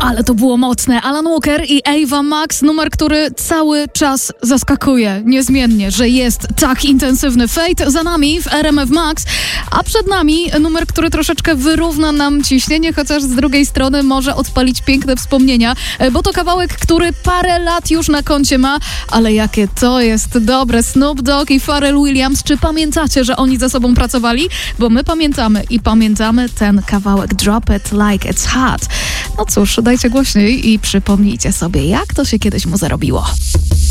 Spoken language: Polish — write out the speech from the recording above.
Ale to było mocne. Alan Walker i Ava Max, numer, który cały czas zaskakuje niezmiennie, że jest tak intensywny. Fate za nami w RMF Max, a przed nami numer, który troszeczkę wyrówna nam ciśnienie, chociaż z drugiej strony może odpalić piękne wspomnienia, bo to kawałek, który parę lat już na koncie ma, ale jakie to jest dobre. Snoop Dogg i Pharrell Williams, czy pamiętacie, że oni ze sobą pracowali? Bo my pamiętamy i pamiętamy ten kawałek Drop It Like It's Hot. No cóż, dajcie głośniej i przypomnijcie sobie, jak to się kiedyś mu zarobiło.